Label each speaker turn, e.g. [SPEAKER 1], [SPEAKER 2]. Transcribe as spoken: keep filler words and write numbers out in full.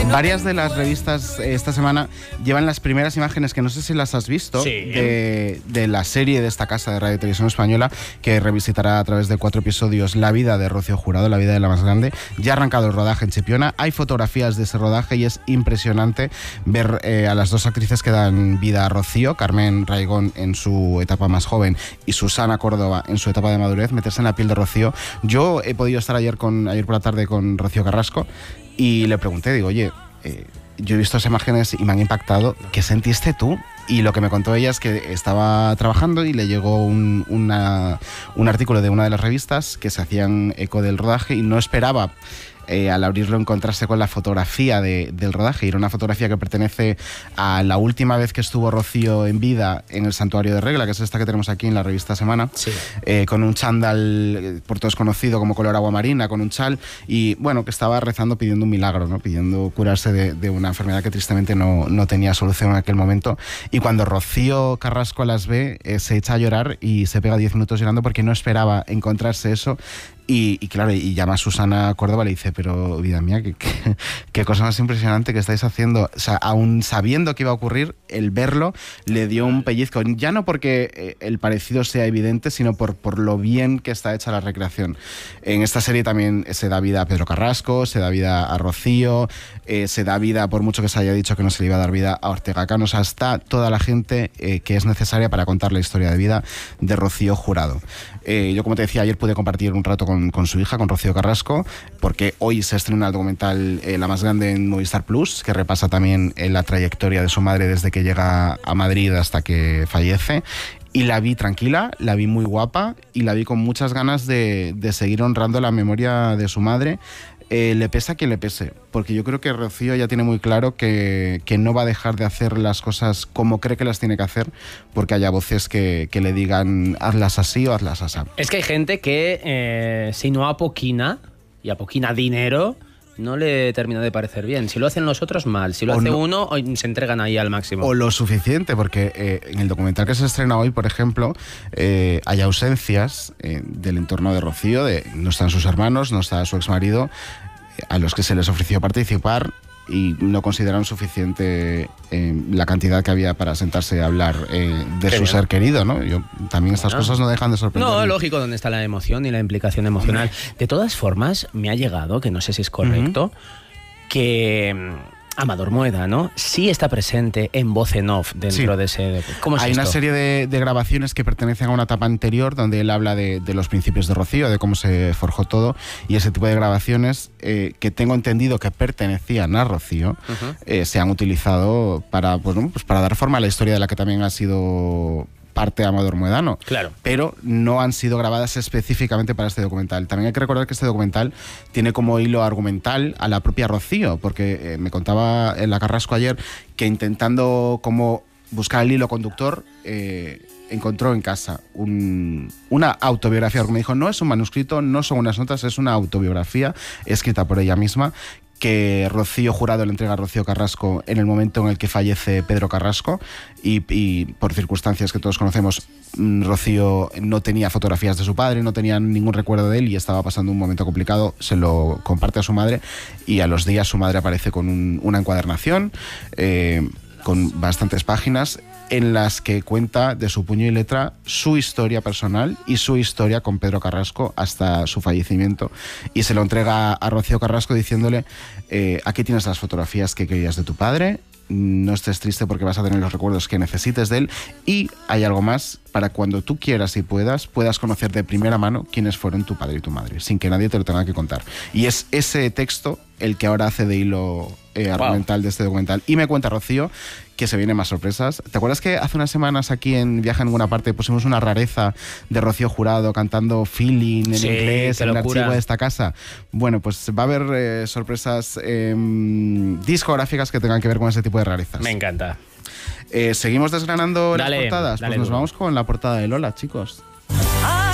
[SPEAKER 1] Varias de las revistas esta semana llevan las primeras imágenes, que no sé si las has visto,
[SPEAKER 2] sí.
[SPEAKER 1] de, de la serie de esta casa de Radio y Televisión Española, que revisitará a través de cuatro episodios la vida de Rocío Jurado, la vida de la más grande. Ya ha arrancado el rodaje en Chipiona, hay fotografías de ese rodaje y es impresionante ver eh, a las dos actrices que dan vida a Rocío, Carmen Raigón en su etapa más joven y Susana Córdoba en su etapa de madurez, meterse en la piel de Rocío. Yo he podido estar ayer, con, ayer por la tarde con Rocío Carrasco y le pregunté, digo, oye, eh, yo he visto esas imágenes y me han impactado, ¿qué sentiste tú? Y lo que me contó ella es que estaba trabajando y le llegó un, una, un artículo de una de las revistas que se hacían eco del rodaje y no esperaba Eh, al abrirlo encontrarse con la fotografía de, del rodaje. Y era una fotografía que pertenece a la última vez que estuvo Rocío en vida en el Santuario de Regla, que es esta que tenemos aquí en la revista Semana,
[SPEAKER 2] sí.
[SPEAKER 1] eh, con un chándal por todos conocido como color agua marina, con un chal, y bueno, que estaba rezando pidiendo un milagro, ¿no? Pidiendo curarse de, de una enfermedad que tristemente no, no tenía solución en aquel momento. Y cuando Rocío Carrasco las ve, eh, se echa a llorar y se pega diez minutos llorando porque no esperaba encontrarse eso. Y, y claro, y llama a Susana Córdoba y le dice, pero vida mía, ¿qué, qué, qué cosa más impresionante que estáis haciendo. O sea, aún sabiendo que iba a ocurrir, el verlo le dio un pellizco. Ya no porque eh, el parecido sea evidente, sino por, por lo bien que está hecha la recreación. En esta serie también se da vida a Pedro Carrasco, se da vida a Rocío, eh, se da vida, por mucho que se haya dicho que no se le iba a dar vida, a Ortega Cano. O sea, está toda la gente eh, que es necesaria para contar la historia de vida de Rocío Jurado. Eh, yo, como te decía, ayer pude compartir un rato con, con su hija, con Rocío Carrasco, porque hoy se estrena el documental eh, La más grande en Movistar Plus, que repasa también eh, la trayectoria de su madre desde que llega a Madrid hasta que fallece. Y la vi tranquila, la vi muy guapa y la vi con muchas ganas de, de seguir honrando la memoria de su madre. Eh, le pesa a quien le pese, porque yo creo que Rocío ya tiene muy claro que, que no va a dejar de hacer las cosas como cree que las tiene que hacer, porque haya voces que, que le digan hazlas así o hazlas así.
[SPEAKER 2] Es que hay gente que eh, si no apoquina, y apoquina dinero, no le termina de parecer bien. Si lo hacen los otros, mal. Si lo
[SPEAKER 1] o
[SPEAKER 2] hace
[SPEAKER 1] no,
[SPEAKER 2] uno, se entregan ahí al máximo.
[SPEAKER 1] O lo suficiente, porque eh, en el documental que se estrena hoy, por ejemplo, eh, hay ausencias eh, del entorno de Rocío, de, no están sus hermanos, no está su exmarido, eh, a los que se les ofreció participar y no consideraron suficiente eh, la cantidad que había para sentarse a hablar eh, de Qué su bien. ser querido, ¿no? Yo, también estas bueno. cosas no dejan de sorprender.
[SPEAKER 2] No, lógico, ¿dónde está la emoción y la implicación emocional? De todas formas, me ha llegado, que no sé si es correcto, uh-huh. que Amador Moeda, ¿no? Sí está presente en voz en off dentro sí. de ese... ¿Cómo es
[SPEAKER 1] Hay
[SPEAKER 2] esto?
[SPEAKER 1] una serie de, de grabaciones que pertenecen a una etapa anterior donde él habla de, de los principios de Rocío, de cómo se forjó todo, y ese tipo de grabaciones eh, que tengo entendido que pertenecían a Rocío, uh-huh. eh, se han utilizado para, pues, ¿no? pues para dar forma a la historia de la que también ha sido parte de Amador Moedano,
[SPEAKER 2] claro.
[SPEAKER 1] pero no han sido grabadas específicamente para este documental. También hay que recordar que este documental tiene como hilo argumental a la propia Rocío, porque eh, me contaba en la Carrasco ayer que intentando como buscar el hilo conductor, eh, encontró en casa un, una autobiografía, porque me dijo, no es un manuscrito, no son unas notas, es una autobiografía escrita por ella misma, que Rocío Jurado le entrega a Rocío Carrasco en el momento en el que fallece Pedro Carrasco y, y por circunstancias que todos conocemos, Rocío no tenía fotografías de su padre, no tenía ningún recuerdo de él y estaba pasando un momento complicado, se lo comparte a su madre y a los días su madre aparece con un, una encuadernación eh, con bastantes páginas en las que cuenta de su puño y letra su historia personal y su historia con Pedro Carrasco hasta su fallecimiento, y se lo entrega a Rocío Carrasco diciéndole eh, aquí tienes las fotografías que querías de tu padre, no estés triste porque vas a tener los recuerdos que necesites de él, y hay algo más para cuando tú quieras y puedas, puedas conocer de primera mano quiénes fueron tu padre y tu madre, sin que nadie te lo tenga que contar. Y es ese texto el que ahora hace de hilo eh, argumental wow. de este documental. Y me cuenta Rocío que se vienen más sorpresas. ¿Te acuerdas que hace unas semanas aquí en Viaja en Ninguna Parte pusimos una rareza de Rocío Jurado cantando Feeling en sí, inglés en el archivo de esta casa? Bueno, pues va a haber eh, sorpresas eh, discográficas que tengan que ver con ese tipo de rarezas.
[SPEAKER 2] Me encanta.
[SPEAKER 1] Eh, ¿Seguimos desgranando
[SPEAKER 2] dale,
[SPEAKER 1] las portadas?
[SPEAKER 2] Dale,
[SPEAKER 1] pues nos
[SPEAKER 2] duro.
[SPEAKER 1] vamos con la portada de Lola, chicos.